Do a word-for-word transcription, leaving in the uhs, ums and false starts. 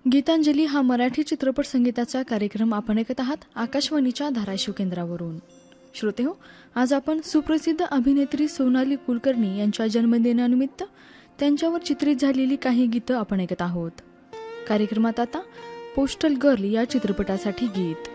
गीतांजली हा मराठी चित्रपट संगीताचा कार्यक्रम आपण ऐकत आहात आकाशवाणीच्या धाराशिव केंद्रावरून. श्रोतेहो, आज आपण सुप्रसिद्ध अभिनेत्री सोनाली कुलकर्णी यांच्या जन्मदिनानिमित्त त्यांच्यावर चित्रित झालेली काही गीतं आपण ऐकत आहोत. कार्यक्रमात आता पोस्टल गर्ल या चित्रपटासाठी गीत.